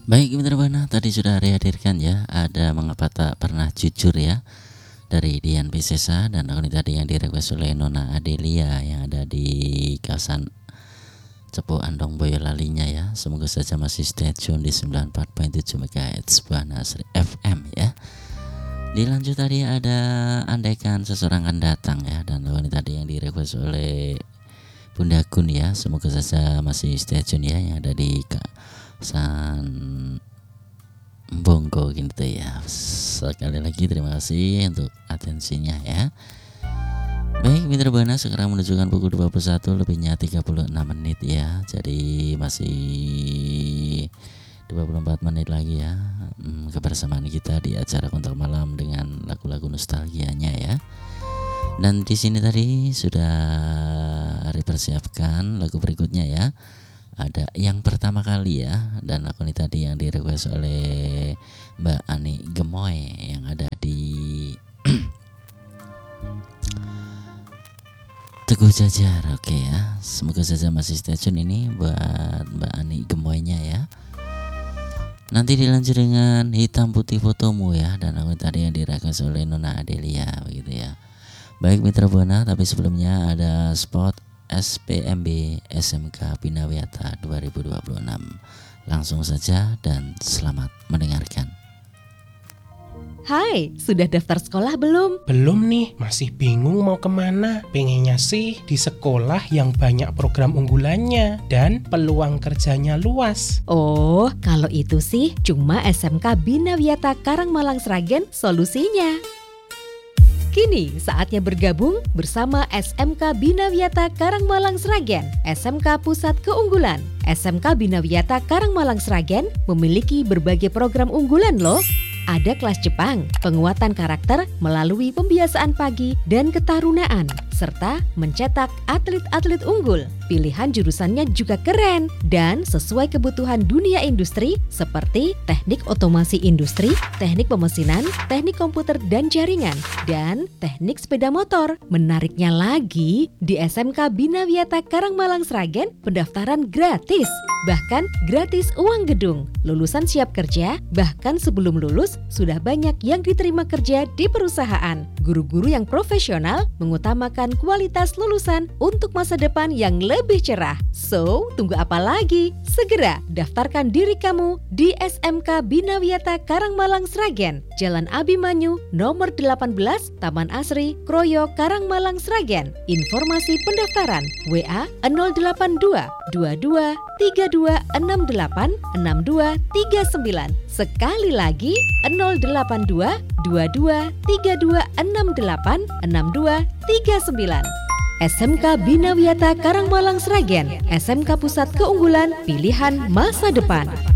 Baik Mitra Buana, tadi sudah dihadirkan ya, ada Mengapa Tak Pernah Jujur ya, dari Dian Piscesa, dan lagu ini tadi yang direquest oleh Nona Adelia yang ada di kawasan Cepu Andong Boyolalinya ya. Semoga saja masih stay tune di 94.7 MHz Buana Asri FM ya. Dilanjut tadi ada Andaikan Seseorang Akan Datang ya, dan lagu ini tadi yang direquest oleh Bunda Gun ya. Semoga saja masih stay tune ya, yang ada di San Bongko gitu ya. Sekali lagi terima kasih untuk atensinya ya. Baik Mitra Buana, sekarang menunjukkan pukul 21 lebihnya 36 menit ya. Jadi masih 24 menit lagi ya kebersamaan kita di acara Kontak Malam dengan lagu-lagu nostalgianya ya. Dan di sini tadi sudah dipersiapkan lagu berikutnya ya. Ada yang pertama kali ya, dan lagu ini tadi yang direquest oleh Mbak Ani Gemoy yang ada di Teguh Jajar. Oke ya, semoga saja masih stay tune ini buat Mbak Ani Gemoynya ya. Nanti dilanjut dengan Hitam Putih Fotomu ya, dan lagu ini tadi yang direquest oleh Nona Adelia begitu ya. Baik Mitra Buana, tapi sebelumnya ada spot SPMB SMK Bina Wiyata 2026. Langsung saja dan selamat mendengarkan. Hai, sudah daftar sekolah belum? Belum nih, masih bingung mau kemana. Pengennya sih di sekolah yang banyak program unggulannya dan peluang kerjanya luas. Oh, kalau itu sih cuma SMK Bina Wiyata Karangmalang Sragen solusinya. Kini saatnya bergabung bersama SMK Bina Wiyata Karangmalang Sragen, SMK Pusat Keunggulan. SMK Bina Wiyata Karangmalang Sragen memiliki berbagai program unggulan loh. Ada kelas Jepang, penguatan karakter melalui pembiasaan pagi dan ketarunaan, serta mencetak atlet-atlet unggul. Pilihan jurusannya juga keren dan sesuai kebutuhan dunia industri seperti teknik otomasi industri, teknik pemesinan, teknik komputer dan jaringan, dan teknik sepeda motor. Menariknya lagi, di SMK Bina Wiyata Karangmalang Sragen pendaftaran gratis, bahkan gratis uang gedung. Lulusan siap kerja, bahkan sebelum lulus sudah banyak yang diterima kerja di perusahaan. Guru-guru yang profesional mengutamakan kualitas lulusan untuk masa depan yang lebih cerah. So, tunggu apa lagi? Segera daftarkan diri kamu di SMK Bina Wiyata Karangmalang Sragen, Jalan Abimanyu, nomor 18, Taman Asri, Kroyo, Karangmalang Sragen. Informasi pendaftaran WA 082 22 32 68 62 39. Sekali lagi 082 22 32 68 62 39. SMK Bina Wiyata Karangmalang Sragen, SMK Pusat Keunggulan, pilihan masa depan.